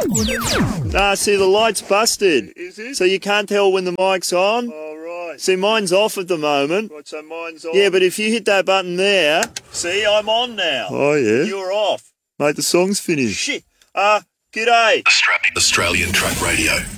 Nah, see, the light's busted. Is it? So you can't tell when the mic's on. Oh, right. See, mine's off at the moment. Right, so mine's on. Yeah, but if you hit that button there... See, I'm on now. Oh, yeah? You're off. Mate, the song's finished. Shit. G'day. Australian Track Radio.